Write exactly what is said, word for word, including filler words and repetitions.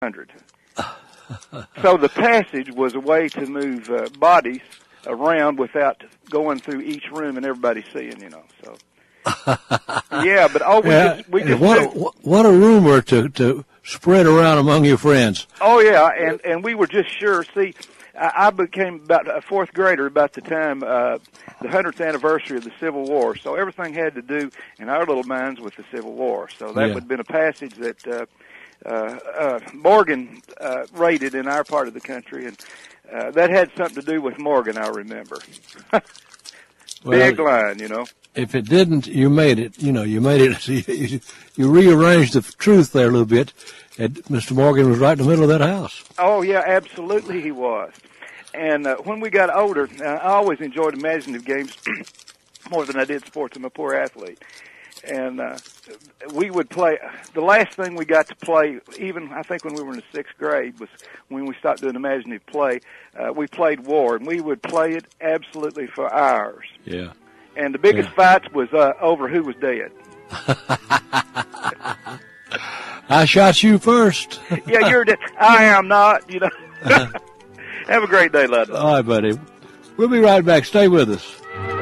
hundred. So the passage was a way to move uh, bodies around without going through each room and everybody seeing, you know. So yeah, but oh, we yeah, just we just what a, what a rumor to to spread around among your friends. Oh yeah, and and we were just sure. See, I, I became about a fourth grader about the time uh, the hundredth anniversary of the Civil War. So everything had to do in our little minds with the Civil War. So that Yeah. would have been a passage that uh, uh, uh, Morgan uh, raided in our part of the country, and uh, that had something to do with Morgan. I remember. Big Well, line, you know. If it didn't, you made it. You know, you made it. You, you rearranged the truth there a little bit. And Mister Morgan was right in the middle of that house. Oh, yeah, absolutely he was. And uh, when we got older, uh, I always enjoyed imaginative games more than I did sports. I'm a poor athlete. And uh, we would play, the last thing we got to play, even I think when we were in the sixth grade, was when we stopped doing imaginative play. Uh, we played war, and we would play it absolutely for hours. Yeah. And the biggest Yeah. fights was uh, over who was dead. I shot you first. Yeah, you're dead. I am not, you know. Have a great day, Ludlow. All right, buddy. We'll be right back. Stay with us.